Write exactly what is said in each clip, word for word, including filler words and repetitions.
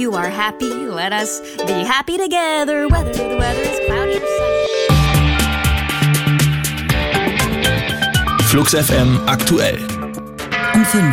you are happy, let us be happy together, whether the weather is cloudy or sunny. Flux F M aktuell. Um fünf.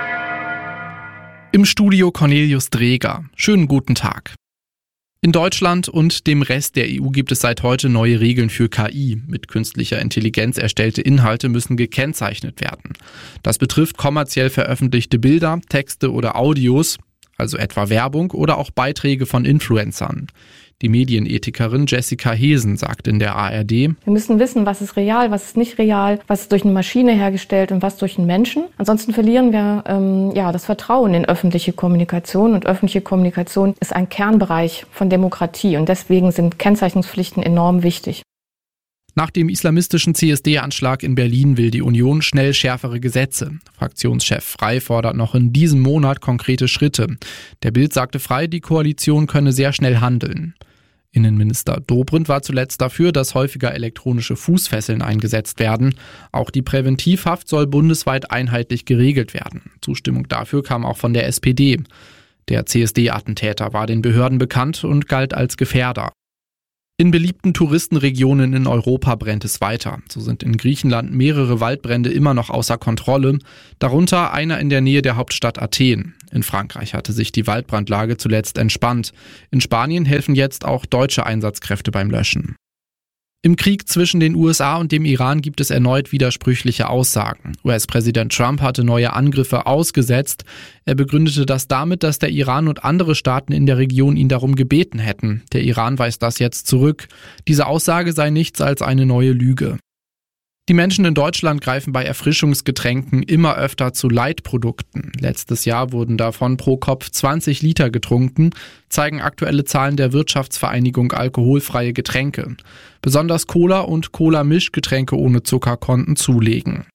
Im Studio Cornelius Dreger. Schönen guten Tag. In Deutschland und dem Rest der E U gibt es seit heute neue Regeln für K I. Mit künstlicher Intelligenz erstellte Inhalte müssen gekennzeichnet werden. Das betrifft kommerziell veröffentlichte Bilder, Texte oder Audios, also etwa Werbung oder auch Beiträge von Influencern. Die Medienethikerin Jessica Hesen sagt in der A R D: Wir müssen wissen, was ist real, was ist nicht real, was ist durch eine Maschine hergestellt und was durch einen Menschen. Ansonsten verlieren wir ähm, ja, das Vertrauen in öffentliche Kommunikation. Und öffentliche Kommunikation ist ein Kernbereich von Demokratie. Und deswegen sind Kennzeichnungspflichten enorm wichtig. Nach dem islamistischen C S D-Anschlag in Berlin will die Union schnell schärfere Gesetze. Fraktionschef Frey fordert noch in diesem Monat konkrete Schritte. Der Bild sagte Frey, die Koalition könne sehr schnell handeln. Innenminister Dobrindt war zuletzt dafür, dass häufiger elektronische Fußfesseln eingesetzt werden. Auch die Präventivhaft soll bundesweit einheitlich geregelt werden. Zustimmung dafür kam auch von der S P D. Der C S D-Attentäter war den Behörden bekannt und galt als Gefährder. In beliebten Touristenregionen in Europa brennt es weiter. So sind in Griechenland mehrere Waldbrände immer noch außer Kontrolle, darunter einer in der Nähe der Hauptstadt Athen. In Frankreich hatte sich die Waldbrandlage zuletzt entspannt. In Spanien helfen jetzt auch deutsche Einsatzkräfte beim Löschen. Im Krieg zwischen den U S A und dem Iran gibt es erneut widersprüchliche Aussagen. U S-Präsident Trump hatte neue Angriffe ausgesetzt. Er begründete das damit, dass der Iran und andere Staaten in der Region ihn darum gebeten hätten. Der Iran weist das jetzt zurück. Diese Aussage sei nichts als eine neue Lüge. Die Menschen in Deutschland greifen bei Erfrischungsgetränken immer öfter zu Light-Produkten. Letztes Jahr wurden davon pro Kopf zwanzig Liter getrunken, zeigen aktuelle Zahlen der Wirtschaftsvereinigung Alkoholfreie Getränke. Besonders Cola und Cola-Mischgetränke ohne Zucker konnten zulegen.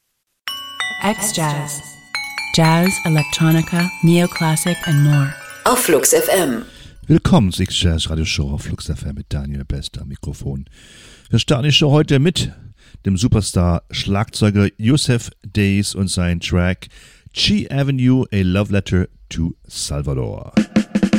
X-Jazz. Jazz, Electronica, Neoclassic and more. Auf Flux F M. Willkommen zur X-Jazz Radioshow auf Flux F M mit Daniel Best am Mikrofon. Wir starten die Show heute mit dem Superstar-Schlagzeuger Yusef Days und sein Track G Avenue, A Love Letter to Salvador.